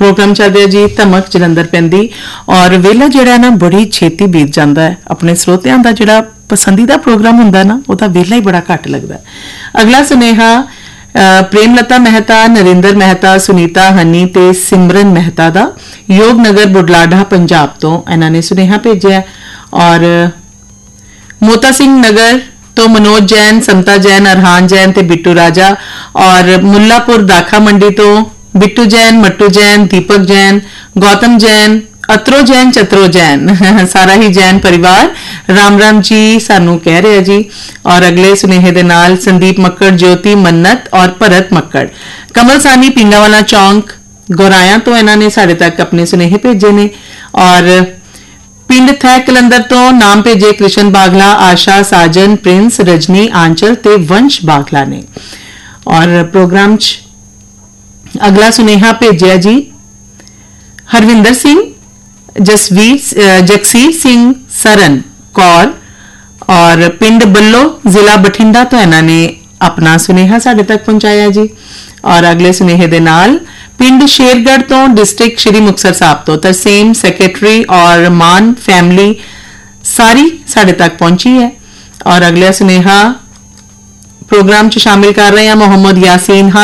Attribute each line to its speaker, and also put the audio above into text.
Speaker 1: Programme चल रहा जी धमक जलंधर पैंदी और वेला जिहड़ा ना बड़ी छेती बीत जाता है। अपने स्रोतियां दा जिहड़ा पसंदीदा प्रोग्राम हुंदा ना उहदा वेला ही बड़ा घट लगता है। अगला सुनेहा प्रेमलता मेहता, नरेंद्र मेहता, सुनीता हनी ते सिमरन मेहता दा योग नगर बुढलाडा पंजाब तो इन्हां ने सुनेहा भेजिया। और मोता सिंह नगर तो मनोज जैन, समता जैन, अरहान जैन ते बिट्टू राजा। और मुल्लापुर दाखा मंडी तो बिट्टू जैन, मट्टू जैन, दीपक जैन, गौतम जैन, अत्रो जैन, चत्रो जैन सारा ही जैन परिवार राम राम जी सानू कह रहे जी। और अगले सुनेहे दे नाल संदीप मक्कड़, ज्योति मन्नत और भरत मक्कड़, कमल सानी पिंगावाला चौंक गौराया तो इन्हों ने साढ़े तक अपने सुनेहे भेजे ने। और पिंड थै कलंदर तो नाम भेजे कृष्ण बागला, आशा, साजन, प्रिंस, रजनी, आंचल ते वंश बागला ने। और प्रोग्राम च अगला सुनेहा भेजिया जी हरविंदर सिंह, जगसीर सिंह सरन कौर और पिंड बल्लो जिला बठिंडा तो इन्होंने अपना सुनेहा साढ़े तक पहुंचाया जी। और अगले सुनेहे दे नाल पिंड शेरगढ़ तो डिस्ट्रिक्ट श्री मुक्तसर साहब तो तरसेम, सेक्रेटरी और मान फैमिली सारी साढ़े तक पहुंची है। और अगला सुनेहा प्रोग्राम च शामिल कर रहे हैं मोहम्मद यासीन